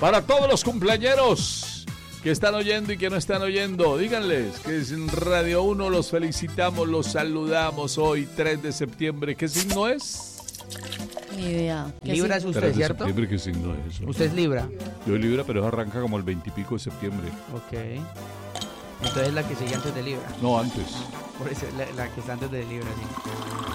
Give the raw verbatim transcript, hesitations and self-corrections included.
Para todos los cumpleañeros que están oyendo y que no están oyendo, díganles que en Radio uno los felicitamos, los saludamos hoy, tres de septiembre. ¿Qué signo es? Ni idea. Libra es usted, tres de ¿cierto? septiembre, ¿qué signo es eso? Usted es Libra. Yo Libra, pero eso arranca como el veintipico de septiembre. Ok. Entonces la que sigue antes de Libra. No, antes. Por eso la, la que está antes de Libra, sí.